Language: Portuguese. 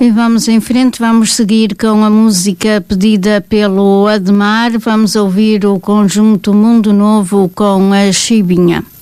E vamos em frente, vamos seguir com a música pedida pelo Ademar. Vamos ouvir o conjunto Mundo Novo com a Chibinha.